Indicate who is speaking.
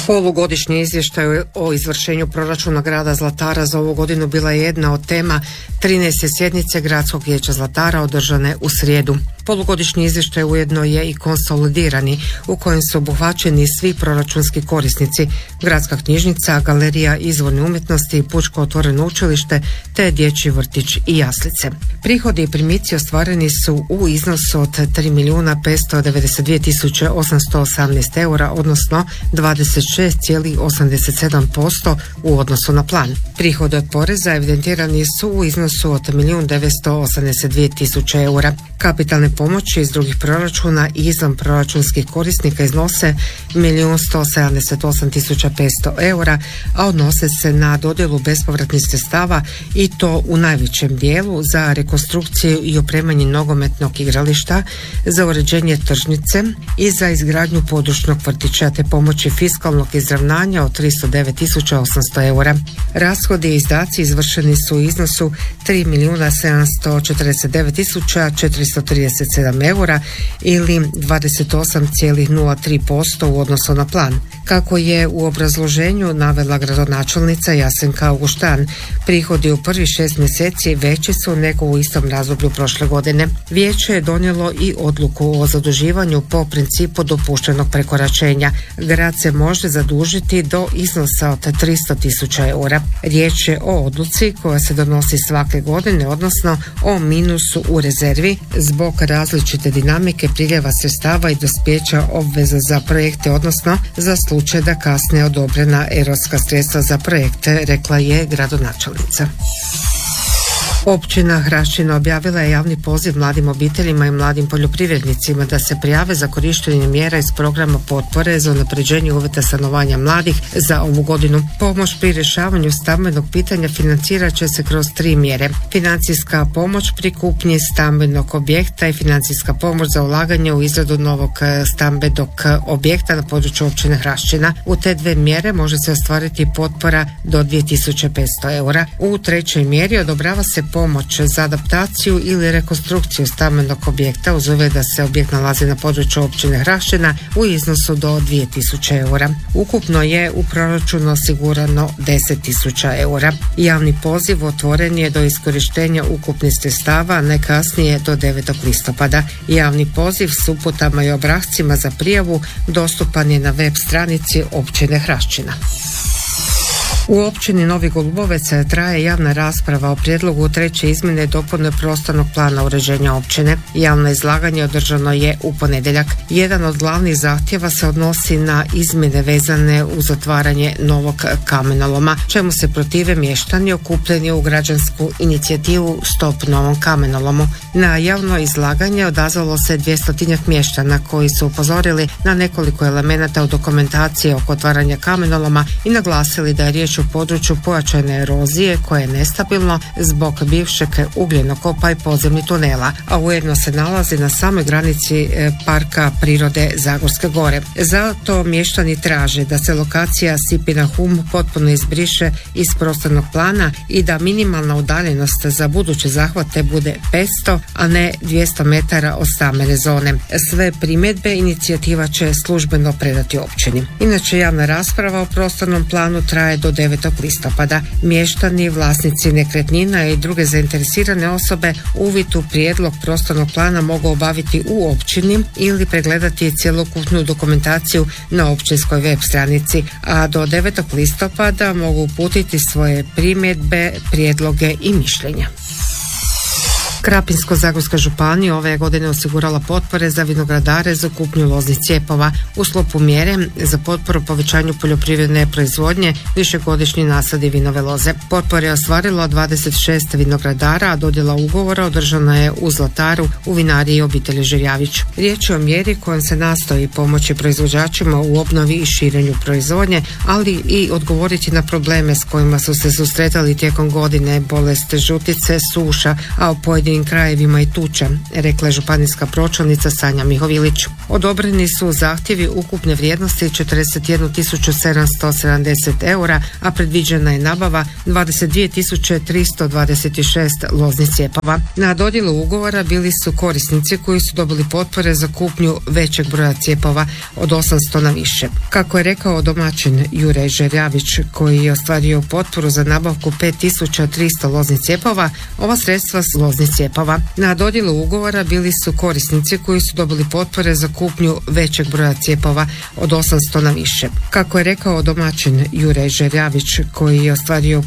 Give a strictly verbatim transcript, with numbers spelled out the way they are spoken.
Speaker 1: Polugodišnji izvještaj o izvršenju proračuna grada Zlatara za ovu godinu bila je jedna od tema trinaeste sjednice Gradskog vijeća Zlatara održane u srijedu. Polugodišnji izvještaj ujedno je i konsolidirani u kojem su obuhvaćeni svi proračunski korisnici, gradska knjižnica, galerija izvorne umjetnosti, pučko otvoreno učilište te dječji vrtić i jaslice. Prihodi i primici ostvareni su u iznosu od tri milijuna petsto devedeset dvije tisuće osamsto osamnaest eura, odnosno dvadeset šest zarez osamdeset sedam posto u odnosu na plan. Prihodi od poreza evidentirani su u iznosu od milijun devetsto osamdeset dvije tisuće eura. Kapitalne pomoći iz drugih proračuna i izvan proračunskih korisnika iznose milijun sto sedamdeset osam tisuća petsto eura, a odnose se na dodjelu bespovratnih sredstava i to u najvećem dijelu za rekonstrukciju i opremanje nogometnog igrališta, za uređenje tržnice i za izgradnju područnog vrtića te pomoći fiskalnog izravnanja od tristo devet tisuća osamsto eura. Rashodi i izdaci izvršeni su u iznosu tri milijuna sedamsto četrdeset devet tisuća četiristo trideset sedam eura ili dvadeset osam zarez nula tri posto u odnosu na plan. Kako je u obrazloženju navela gradonačelnica Jasenka Auguštan, prihodi u prvih šest mjeseci veći su nego u istom razdoblju prošle godine. Vijeće je donijelo i odluku o zaduživanju po principu dopuštenog prekoračenja. Grad se može zadužiti do iznosa od tristo tisuća eura. Riječ je o odluci koja se donosi svake godine, odnosno o minusu u rezervi zbog različite dinamike priljeva sredstava i dospjeća obveza za projekte, odnosno za slučaj da kasne odobrena europska sredstva za projekte, rekla je gradonačelnica. Općina Hrašćina objavila je javni poziv mladim obiteljima i mladim poljoprivrednicima da se prijave za korištenje mjera iz programa potpore za unapređenje uvjeta stanovanja mladih za ovu godinu. Pomoć pri rješavanju stambenog pitanja financirat će se kroz tri mjere. Financijska pomoć pri kupnji stambenog objekta i financijska pomoć za ulaganje u izradu novog stambenog objekta na području općine Hrašćina. U te dve mjere može se ostvariti potpora do dvije tisuće petsto eura. U trećoj mjeri odobrava se pomoć za adaptaciju ili rekonstrukciju stambenog objekta uz uvjet da se objekt nalazi na području općine Hrašćina u iznosu do dvije tisuće eura. Ukupno je u proračunu osigurano deset tisuća eura. Javni poziv otvoren je do iskorištenja ukupnih sredstava, ne kasnije do devetog listopada. Javni poziv s uputama i obrascima za prijavu dostupan je na web stranici općine Hrašćina. U općini Novi Golubovec traje javna rasprava o prijedlogu treće izmjene i dopune prostornog plana uređenja općine. Javno izlaganje održano je u ponedjeljak. Jedan od glavnih zahtjeva se odnosi na izmjene vezane uz otvaranje novog kamenoloma, čemu se protive mještani okupljeni u građansku inicijativu Stop novom kamenolomu. Na javno izlaganje odazvalo se dvjestotinjak mještana koji su upozorili na nekoliko elemenata u dokumentaciji oko otvaranja kamenoloma i naglasili da je riječ u području pojačane erozije koje je nestabilno zbog bivšeg ugljenokopa i podzemnih tunela, a ujedno se nalazi na samoj granici Parka prirode Zagorske gore. Zato mještani traže da se lokacija Sipina Hum potpuno izbriše iz prostornog plana i da minimalna udaljenost za buduće zahvate bude petsto, a ne dvjesto metara od stambene zone. Sve primjedbe inicijativa će službeno predati općini. Inače, javna rasprava o prostornom planu traje do devetog listopada. Mještani, vlasnici nekretnina i druge zainteresirane osobe uvid u prijedlog prostornog plana mogu obaviti u općini ili pregledati cjelokupnu dokumentaciju na općinskoj web stranici, a do devetog listopada mogu uputiti svoje primjedbe, prijedloge i mišljenja. Krapinsko-zagorska županija ove godine osigurala potpore za vinogradare za kupnju loznih cijepova u sklopu mjere za potporu povećanju poljoprivredne proizvodnje višegodišnji nasadi vinove loze. Potpore je ostvarilo dvadeset šest vinogradara, a dodjela ugovora održana je u Zlataru u vinariji obitelji Žirjavić. Riječ je o mjeri kojom se nastoji pomoći proizvođačima u obnovi i širenju proizvodnje, ali i odgovoriti na probleme s kojima su se susretali tijekom godine, bolest žutice, suša, a u pojedinim udaljenijim krajevima i tuča, rekla je županijska pročelnica Sanja Mihovilić. Odobreni su zahtjevi ukupne vrijednosti četrdeset jednu tisuću sedamsto sedamdeset eura, a predviđena je nabava dvadeset dvije tisuće tristo dvadeset šest loznih cjepova. Na dodjelu ugovora bili su korisnici koji su dobili potpore za kupnju većeg broja cjepova od osamsto na više. Kako je rekao domaćin Jure Žerjavić, koji je ostvario potporu za nabavku pet tisuća tristo loznih cjepova, ova sredstva s loznih cjepova. Na dodjelu ugovora bili su korisnici koji su dobili potpore za kupnju većeg broja cjepova od osamsto na više. Kako je rekao domaćin Jure Žerjavić, koji je ostvario